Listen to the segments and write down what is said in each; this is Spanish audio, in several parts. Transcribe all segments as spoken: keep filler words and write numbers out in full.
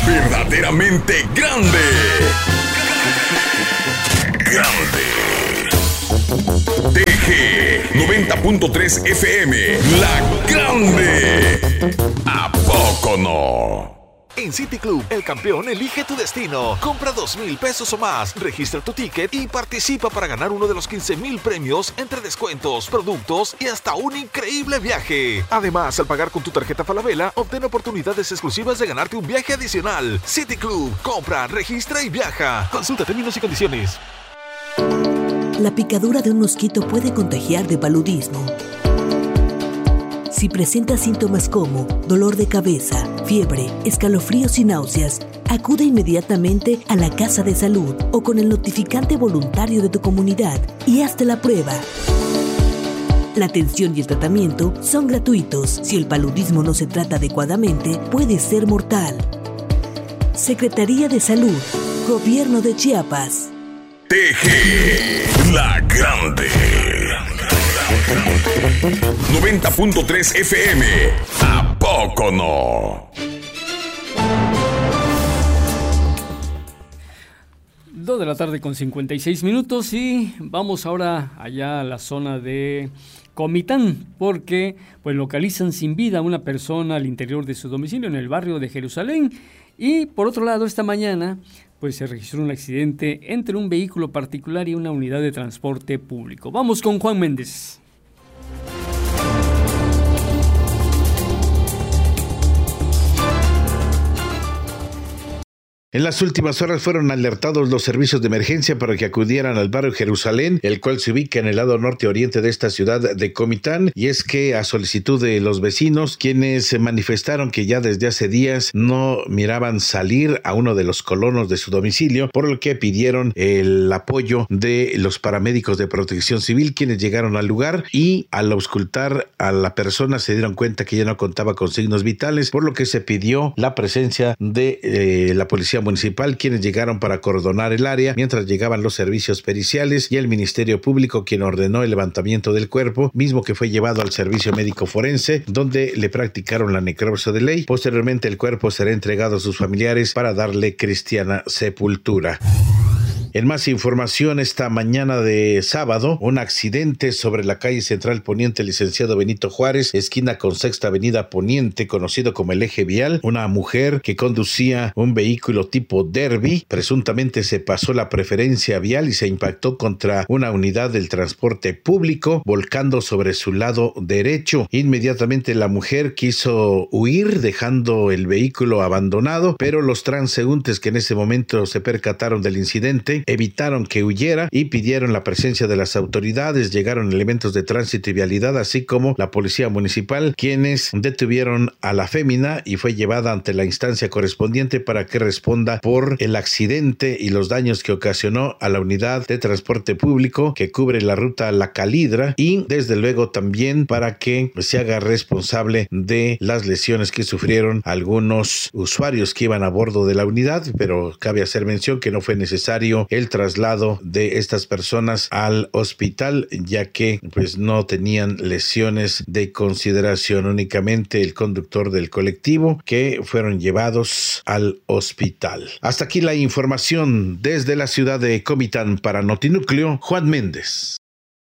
verdaderamente grande. Grande. T G noventa punto tres F M, La Grande. ¿A poco no? En City Club, el campeón elige tu destino. Compra dos mil pesos o más, registra tu ticket y participa para ganar uno de los quince mil premios entre descuentos, productos y hasta un increíble viaje. Además, al pagar con tu tarjeta Falabella, obtén oportunidades exclusivas de ganarte un viaje adicional. City Club, compra, registra y viaja. Consulta términos y condiciones. La picadura de un mosquito puede contagiar de paludismo. Si presenta síntomas como dolor de cabeza, fiebre, escalofríos y náuseas, acude inmediatamente a la casa de salud o con el notificante voluntario de tu comunidad y hazte la prueba. La atención y el tratamiento son gratuitos. Si el paludismo no se trata adecuadamente, puede ser mortal. Secretaría de Salud, Gobierno de Chiapas. T G, La Grande. noventa punto tres F M. ¿A poco no? Dos de la tarde con cincuenta y seis minutos y vamos ahora allá a la zona de Comitán, porque pues localizan sin vida a una persona al interior de su domicilio en el barrio de Jerusalén. Y por otro lado, esta mañana pues se registró un accidente entre un vehículo particular y una unidad de transporte público. Vamos con Juan Méndez. En las últimas horas fueron alertados los servicios de emergencia para que acudieran al barrio Jerusalén, el cual se ubica en el lado norte-oriente de esta ciudad de Comitán, y es que a solicitud de los vecinos, quienes se manifestaron que ya desde hace días no miraban salir a uno de los colonos de su domicilio, por lo que pidieron el apoyo de los paramédicos de Protección Civil, quienes llegaron al lugar y al auscultar a la persona se dieron cuenta que ya no contaba con signos vitales, por lo que se pidió la presencia de eh, la policía municipal, quienes llegaron para acordonar el área, mientras llegaban los servicios periciales y el Ministerio Público, quien ordenó el levantamiento del cuerpo, mismo que fue llevado al servicio médico forense, donde le practicaron la necropsia de ley. Posteriormente el cuerpo será entregado a sus familiares para darle cristiana sepultura. En más información, esta mañana de sábado, un accidente sobre la calle Central Poniente, Licenciado Benito Juárez, esquina con Sexta Avenida Poniente, conocido como el eje vial. Una mujer que conducía un vehículo tipo Derby, presuntamente se pasó la preferencia vial y se impactó contra una unidad del transporte público, volcando sobre su lado derecho. Inmediatamente la mujer quiso huir, dejando el vehículo abandonado, pero los transeúntes que en ese momento se percataron del incidente evitaron que huyera y pidieron la presencia de las autoridades. Llegaron elementos de tránsito y vialidad, así como la policía municipal, quienes detuvieron a la fémina y fue llevada ante la instancia correspondiente para que responda por el accidente y los daños que ocasionó a la unidad de transporte público que cubre la ruta La Calidra, y desde luego también para que se haga responsable de las lesiones que sufrieron algunos usuarios que iban a bordo de la unidad, pero cabe hacer mención que no fue necesario el traslado de estas personas al hospital, ya que pues no tenían lesiones de consideración, únicamente el conductor del colectivo, que fueron llevados al hospital. Hasta aquí la información desde la ciudad de Comitán. Para Notinúcleo, Juan Méndez.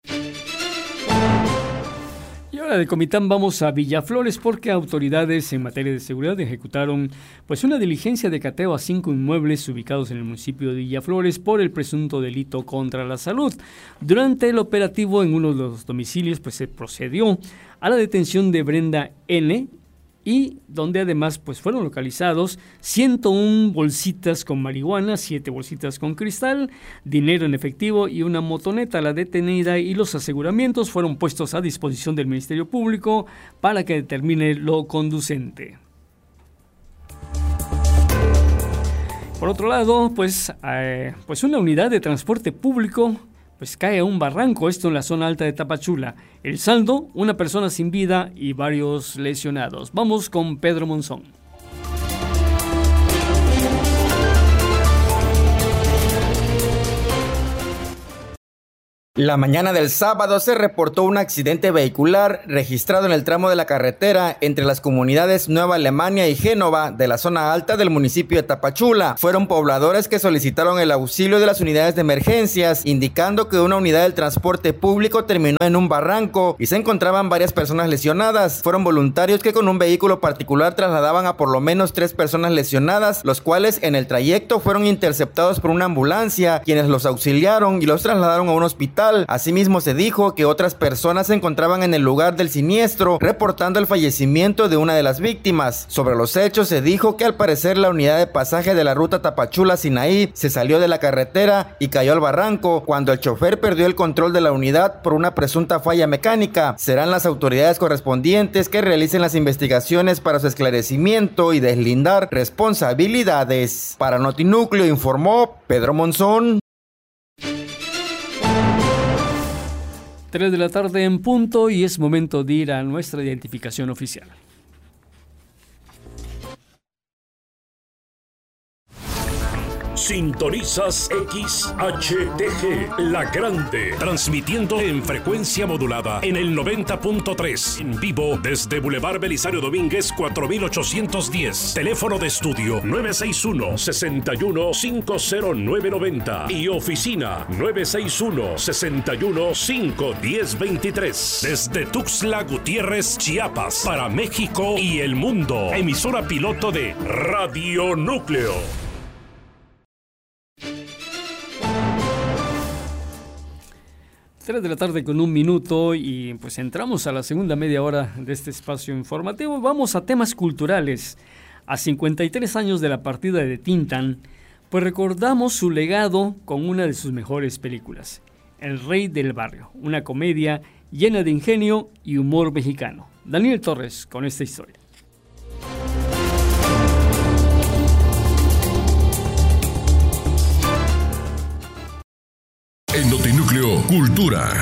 Y ahora de Comitán vamos a Villaflores, porque autoridades en materia de seguridad ejecutaron pues una diligencia de cateo a cinco inmuebles ubicados en el municipio de Villaflores por el presunto delito contra la salud. Durante el operativo en uno de los domicilios pues se procedió a la detención de Brenda N., y donde además pues fueron localizados ciento una bolsitas con marihuana, siete bolsitas con cristal, dinero en efectivo y una motoneta. La detenida y los aseguramientos fueron puestos a disposición del Ministerio Público para que determine lo conducente. Por otro lado, pues, eh, pues una unidad de transporte público pues cae a un barranco, esto en la zona alta de Tapachula. El saldo, una persona sin vida y varios lesionados. Vamos con Pedro Monzón. La mañana del sábado se reportó un accidente vehicular registrado en el tramo de la carretera entre las comunidades Nueva Alemania y Génova de la zona alta del municipio de Tapachula. Fueron pobladores que solicitaron el auxilio de las unidades de emergencias, indicando que una unidad del transporte público terminó en un barranco y se encontraban varias personas lesionadas. Fueron voluntarios que con un vehículo particular trasladaban a por lo menos tres personas lesionadas, los cuales en el trayecto fueron interceptados por una ambulancia, quienes los auxiliaron y los trasladaron a un hospital. Asimismo, se dijo que otras personas se encontraban en el lugar del siniestro, reportando el fallecimiento de una de las víctimas. Sobre los hechos, se dijo que al parecer la unidad de pasaje de la ruta Tapachula-Sinaí se salió de la carretera y cayó al barranco, cuando el chofer perdió el control de la unidad por una presunta falla mecánica. Serán las autoridades correspondientes que realicen las investigaciones para su esclarecimiento y deslindar responsabilidades. Para Notinúcleo informó Pedro Monzón. tres de la tarde en punto y es momento de ir a nuestra identificación oficial. Sintonizas X H T G, La Grande, transmitiendo en frecuencia modulada en el noventa punto tres, en vivo desde Boulevard Belisario Domínguez cuatro mil ochocientos diez, teléfono de estudio nueve seis uno, seis uno cinco cero nueve nueve cero y oficina nueve seis uno, seis uno cinco uno cero dos tres, desde Tuxtla Gutiérrez, Chiapas, para México y el mundo, emisora piloto de Radio Núcleo. tres de la tarde con un minuto y pues entramos a la segunda media hora de este espacio informativo. Vamos a temas culturales. A cincuenta y tres años de la partida de Tintán, pues recordamos su legado con una de sus mejores películas, El Rey del Barrio, una comedia llena de ingenio y humor mexicano. Daniel Torres con esta historia. En Notinúcleo Cultura.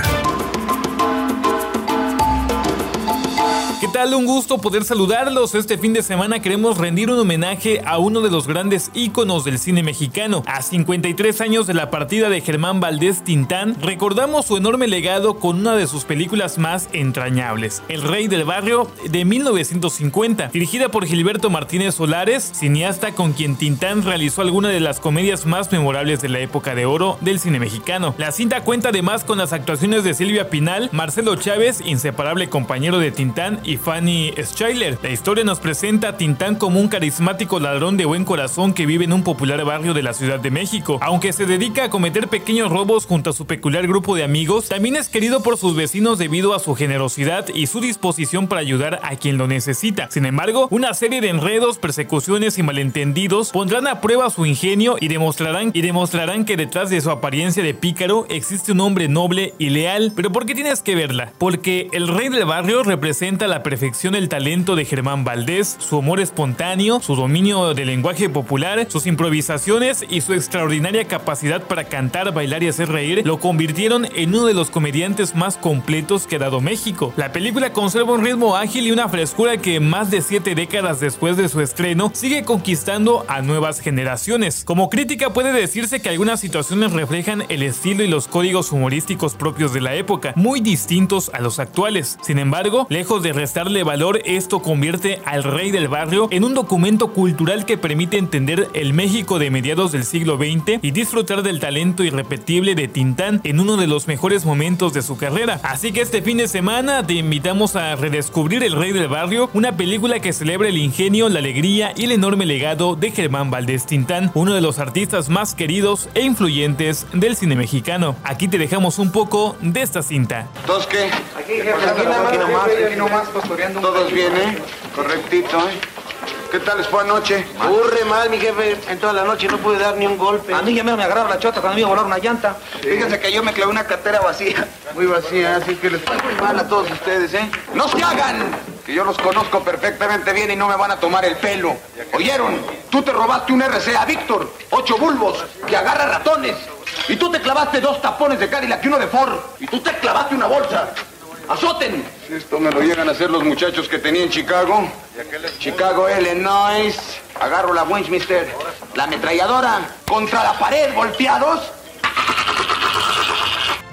¿Qué tal? Un gusto poder saludarlos. Este fin de semana queremos rendir un homenaje a uno de los grandes íconos del cine mexicano. A cincuenta y tres años de la partida de Germán Valdés Tintán, recordamos su enorme legado con una de sus películas más entrañables, El Rey del Barrio, de mil novecientos cincuenta, dirigida por Gilberto Martínez Solares, cineasta con quien Tintán realizó algunas de las comedias más memorables de la época de oro del cine mexicano. La cinta cuenta además con las actuaciones de Silvia Pinal, Marcelo Chávez, inseparable compañero de Tintán, y Fanny Schuyler. La historia nos presenta a Tintán como un carismático ladrón de buen corazón que vive en un popular barrio de la Ciudad de México. Aunque se dedica a cometer pequeños robos junto a su peculiar grupo de amigos, también es querido por sus vecinos debido a su generosidad y su disposición para ayudar a quien lo necesita. Sin embargo, una serie de enredos, persecuciones y malentendidos pondrán a prueba su ingenio y demostrarán, y demostrarán que detrás de su apariencia de pícaro existe un hombre noble y leal. ¿Pero por qué tienes que verla? Porque El Rey del Barrio representa la perfección el talento de Germán Valdés, su humor espontáneo, su dominio del lenguaje popular, sus improvisaciones y su extraordinaria capacidad para cantar, bailar y hacer reír lo convirtieron en uno de los comediantes más completos que ha dado México. La película conserva un ritmo ágil y una frescura que más de siete décadas después de su estreno sigue conquistando a nuevas generaciones. Como crítica puede decirse que algunas situaciones reflejan el estilo y los códigos humorísticos propios de la época, muy distintos a los actuales. Sin embargo, lejos de restarle valor, esto convierte al Rey del Barrio en un documento cultural que permite entender el México de mediados del siglo veinte y disfrutar del talento irrepetible de Tintán en uno de los mejores momentos de su carrera. Así que este fin de semana te invitamos a redescubrir El Rey del Barrio, una película que celebra el ingenio, la alegría y el enorme legado de Germán Valdés Tintán, uno de los artistas más queridos e influyentes del cine mexicano. Aquí te dejamos un poco de esta cinta. ¿Dos qué? Aquí, jefe, aquí nomás, aquí nomás, aquí nomás, pastoreando. Todos bien, ¿eh? Correctito, ¿eh? ¿Qué tal les fue anoche? Aburre mal, mi jefe. En toda la noche no pude dar ni un golpe. A mí ya me agarraba la chota cuando me iba a volar una llanta. Sí. Fíjense que yo me clavé una cartera vacía. Muy vacía, así que les fue muy mal a todos ustedes, ¿eh? ¡No se hagan! Que yo los conozco perfectamente bien y no me van a tomar el pelo. ¿Oyeron? Tú te robaste un R C a Víctor, ocho bulbos, que agarra ratones. Y tú te clavaste dos tapones de Cadillac y uno de Ford. Y tú te clavaste una bolsa. ¡Azoten! Esto me lo llegan a hacer los muchachos que tenía en Chicago. Chicago, Illinois. Agarro la Winchester, la ametralladora, contra la pared, volteados.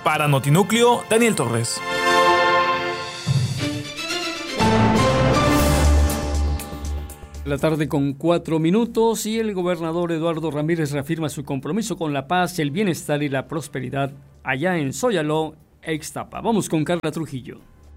Para Notinúcleo, Daniel Torres. La tarde con cuatro minutos y el gobernador Eduardo Ramírez reafirma su compromiso con la paz, el bienestar y la prosperidad allá en Zóyalo e Ixtapa. Vamos con Carla Trujillo.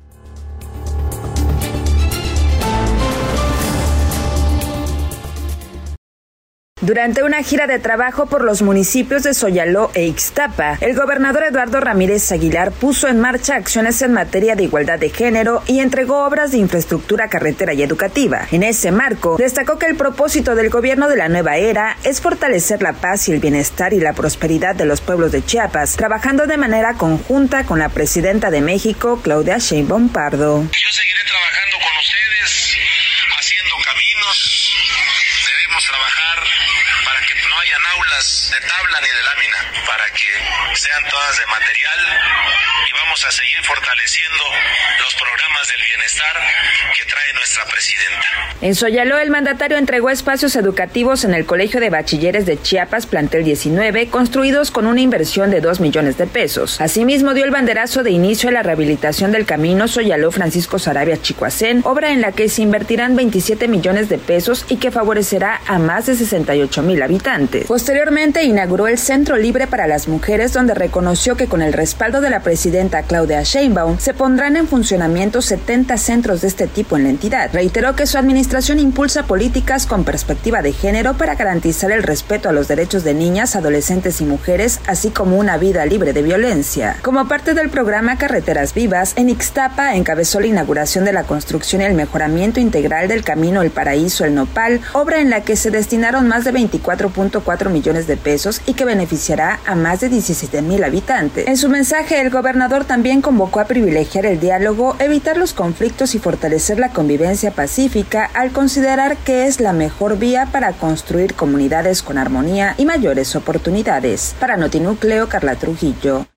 Durante una gira de trabajo por los municipios de Zóyalo e Ixtapa, el gobernador Eduardo Ramírez Aguilar puso en marcha acciones en materia de igualdad de género y entregó obras de infraestructura carretera y educativa. En ese marco, destacó que el propósito del gobierno de la nueva era es fortalecer la paz y el bienestar y la prosperidad de los pueblos de Chiapas, trabajando de manera conjunta con la presidenta de México, Claudia Sheinbaum Pardo. Yo seguiré trabajando con ustedes, haciendo caminos. Debemos trabajar para que no hayan aulas de tabla ni de lámina, para que sean todas de material, y vamos a seguir fortaleciendo los programas del bienestar que trae nuestra presidenta. En Zóyalo, el mandatario entregó espacios educativos en el Colegio de Bachilleres de Chiapas, plantel diecinueve, construidos con una inversión de dos millones de pesos. Asimismo, dio el banderazo de inicio a la rehabilitación del camino Zóyalo Francisco Sarabia Chicoacén, obra en la que se invertirán veintisiete millones de pesos y que favorecerá a más de sesenta y ocho mil habitantes. Posteriormente, inauguró el Centro Libre para las Mujeres, donde reconoció que con el respaldo de la presidenta Claudia Sheinbaum se pondrán en funcionamiento setenta centros de este tipo en la entidad. Reiteró que su administración impulsa políticas con perspectiva de género para garantizar el respeto a los derechos de niñas, adolescentes y mujeres, así como una vida libre de violencia. Como parte del programa Carreteras Vivas, en Ixtapa encabezó la inauguración de la construcción y el mejoramiento integral del camino El Paraíso El Nopal, obra en la que se destinaron más de veinticuatro punto cuatro millones de pesos y que beneficiará a más de diecisiete mil habitantes. En su mensaje, el gobernador también convocó a privilegiar el diálogo, evitar los conflictos y fortalecer la convivencia pacífica, al considerar que es la mejor vía para construir comunidades con armonía y mayores oportunidades. Para Notinúcleo, Carla Trujillo.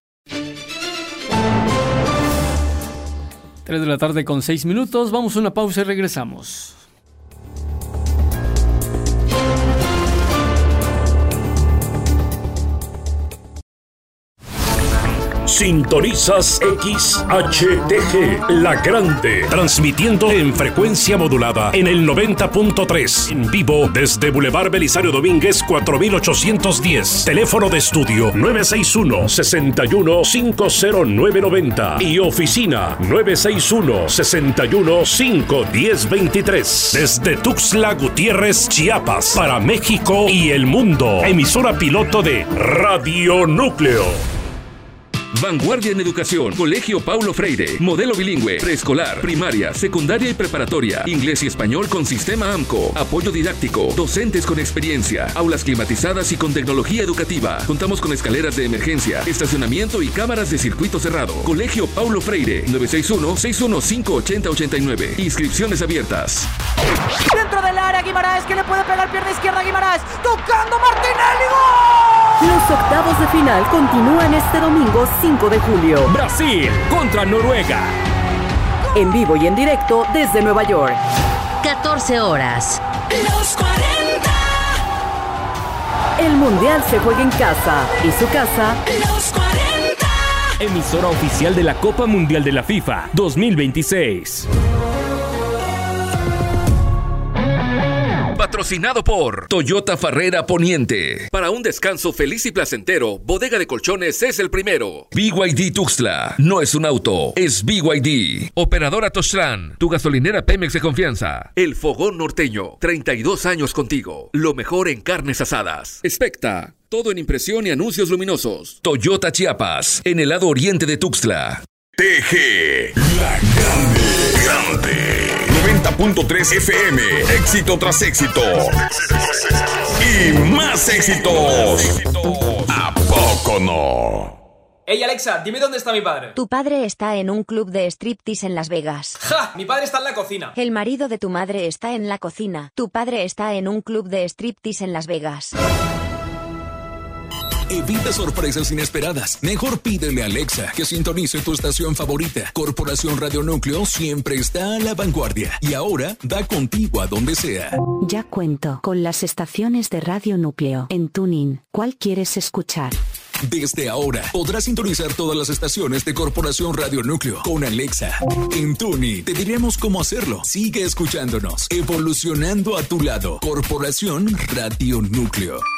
tres de la tarde con seis minutos, vamos a una pausa y regresamos. Sintonizas X H T G, La Grande, transmitiendo en frecuencia modulada en el noventa punto tres, en vivo desde Boulevard Belisario Domínguez cuatro mil ochocientos diez, teléfono de estudio nueve seis uno, seis uno cinco cero nueve nueve cero y oficina nueve seis uno, seis uno cinco uno cero dos tres, desde Tuxtla Gutiérrez, Chiapas, para México y el mundo, emisora piloto de Radio Núcleo. Vanguardia en Educación, Colegio Paulo Freire, modelo bilingüe, preescolar, primaria, secundaria y preparatoria, inglés y español con sistema AMCO, apoyo didáctico, docentes con experiencia, aulas climatizadas y con tecnología educativa. Contamos con escaleras de emergencia, estacionamiento y cámaras de circuito cerrado. Colegio Paulo Freire, nueve seis uno, seis uno cinco, ocho cero ocho nueve. Inscripciones abiertas. Dentro del área, Guimaraes, que le puede pegar pierna izquierda a Guimaraes, tocando Martinelli, ¡gol! Los octavos de final continúan este domingo cinco de julio. Brasil contra Noruega. En vivo y en directo desde Nueva York. catorce horas. Los cuarenta. El Mundial se juega en casa y su casa. Los cuarenta. Emisora oficial de la Copa Mundial de la FIFA dos mil veintiséis. Patrocinado por Toyota Farrera Poniente. Para un descanso feliz y placentero, Bodega de Colchones es el primero. B Y D Tuxtla. No es un auto, es B Y D. Operadora Toshran, tu gasolinera Pemex de confianza. El Fogón Norteño, treinta y dos años contigo. Lo mejor en carnes asadas. Specta, todo en impresión y anuncios luminosos. Toyota Chiapas, en el lado oriente de Tuxtla. T G, La Grande. Grande. noventa punto tres F M, éxito tras éxito. Y más éxitos. ¿A poco no? Ey, Alexa, dime dónde está mi padre. Tu padre está en un club de striptease en Las Vegas. ¡Ja! Mi padre está en la cocina. El marido de tu madre está en la cocina. Tu padre está en un club de striptease en Las Vegas. Evita sorpresas inesperadas. Mejor pídele a Alexa que sintonice tu estación favorita. Corporación Radio Núcleo siempre está a la vanguardia y ahora da contigo a donde sea. Ya cuento con las estaciones de Radio Núcleo en TuneIn. ¿Cuál quieres escuchar? Desde ahora podrás sintonizar todas las estaciones de Corporación Radio Núcleo con Alexa. En Tuni te diremos cómo hacerlo. Sigue escuchándonos, evolucionando a tu lado. Corporación Radio Núcleo.